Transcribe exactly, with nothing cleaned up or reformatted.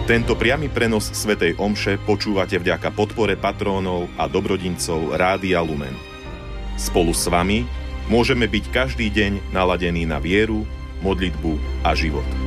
Tento priamy prenos svätej omše počúvate vďaka podpore patrónov a dobrodincov Rádia Lumen. Spolu s vami môžeme byť každý deň naladení na vieru, modlitbu a život.